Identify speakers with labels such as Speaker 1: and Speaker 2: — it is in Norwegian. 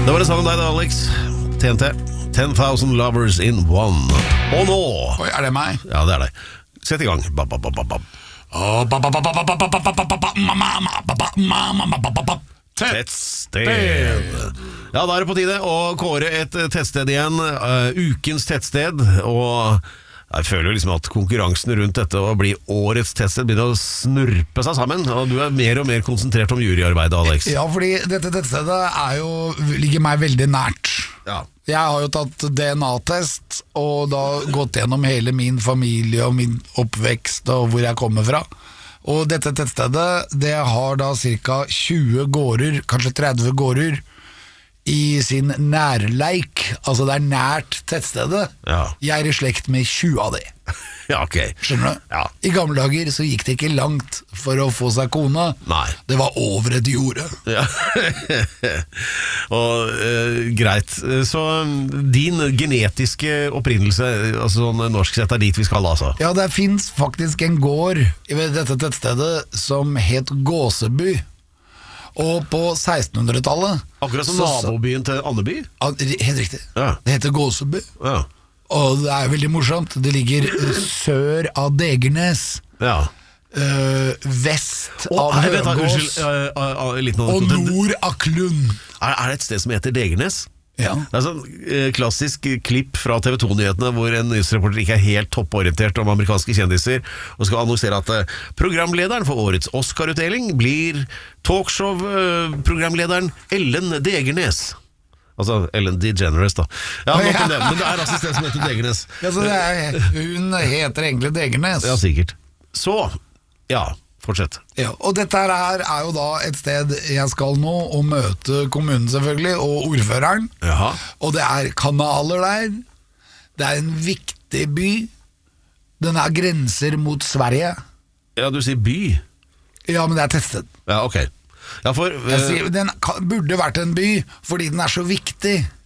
Speaker 1: Det var det sammen deg da, Alex. TNT. 10,000 Lovers in One. Og nå...
Speaker 2: Oi, er det meg?
Speaker 1: Ja, det er deg. Sett i gang. Tettsted. Ja, da er det på tide å kåre et tettsted igjen. Ukens tettsted. Og jeg føler jo liksom at konkurransen rundt dette å bli årets tettsted begynner å snurpe seg sammen. Og du er mer og mer konsentrert om juryarbeidet, Alex.
Speaker 2: Ja, fordi dette tettstedet ligger meg veldig nært.
Speaker 1: Ja.
Speaker 2: Jeg har jo tatt DNA-test og da gått gjennom hele min familie og min oppvekst og hvor jeg kommer fra. Og dette tettstedet, det har da ca. 20 gårder, kanskje 30 gårder i sin nærleik. Altså det er nært tettstedet.
Speaker 1: Ja.
Speaker 2: Jeg er i slekt med 20 av de.
Speaker 1: Ja, ok.
Speaker 2: Skjønner du?
Speaker 1: Ja.
Speaker 2: I gamle dager så gikk det ikke langt for å få seg kone.
Speaker 1: Nei.
Speaker 2: Det var over et jorde.
Speaker 1: Ja. Og greit. Så din genetiske opprinnelse, altså sånn norsk sett, er dit vi skal, altså?
Speaker 2: Ja, det finnes faktisk en gård i dette tettstedet som het Gåseby. Og på 1600-tallet...
Speaker 1: Akkurat som nabobyen til Andeby?
Speaker 2: Helt riktig.
Speaker 1: Ja.
Speaker 2: Det heter Gåseby.
Speaker 1: Ja.
Speaker 2: Og det er veldig morsomt. Det ligger sør av Degernes.
Speaker 1: Ja.
Speaker 2: Vest av Høgås. Og nord av Klund.
Speaker 1: Er det et sted som heter Degernes?
Speaker 2: Ja.
Speaker 1: Det er sånn klassisk klipp fra TV 2-nyhetene hvor en nyhetsreporter ikke er helt topporientert om amerikanske kjendiser og skal annonsere at programlederen for årets Oscar-utdeling blir talkshow-programlederen Ellen Degernes. Altså Ellen DeGeneres da. Ja, nok om det, men det er altså et sted som heter Degernes.
Speaker 2: Ja, så hun heter egentlig Degernes.
Speaker 1: Ja, sikkert. Så, ja, fortsett.
Speaker 2: Ja, og dette her er jo da et sted jeg skal nå og møte kommunen selvfølgelig, og ordføreren.
Speaker 1: Jaha.
Speaker 2: Og det er kanaler der. Det er en viktig by. Den har grenser mot Sverige.
Speaker 1: Ja, du sier by.
Speaker 2: Ja, men det er testet.
Speaker 1: Ja, ok. Ja, for,
Speaker 2: den burde vært en by, fordi den er så viktig.